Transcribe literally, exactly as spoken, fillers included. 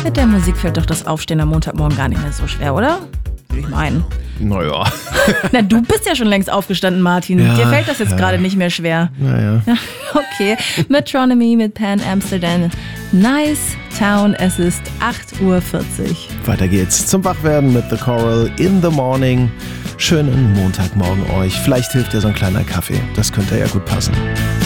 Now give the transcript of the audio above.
Mit der Musik fällt doch das Aufstehen am Montagmorgen gar nicht mehr so schwer, oder? Würde ich meinen. Naja. Na, du bist ja schon längst aufgestanden, Martin. Ja, Dir fällt das jetzt ja. gerade nicht mehr schwer. Naja. Ja, okay. Metronomy mit Pan Amsterdam. Nice Town. Es ist acht Uhr vierzig. Weiter geht's zum Wachwerden mit The Coral in the Morning. Schönen Montagmorgen euch. Vielleicht hilft ja so ein kleiner Kaffee. Das könnte ja gut passen.